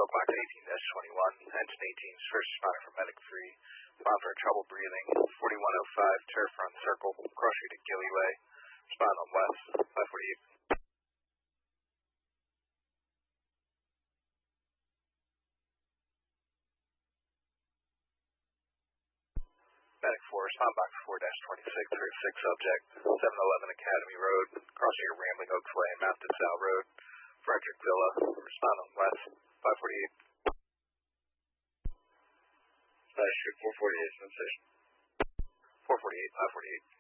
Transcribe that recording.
Box 18-21, engine 18's first responder for medic 3, respond for trouble breathing, 4105 turf run circle, cross street at Gilly Way, respond on west, 548. Medic 4, respond box 4-26, 36 subject, 711 Academy Road, cross street at Rambling Oaks Way and Mount DeSalle Road, Frederick Villa, respond on west, 548. Shoot 448 sensation. 448, 548.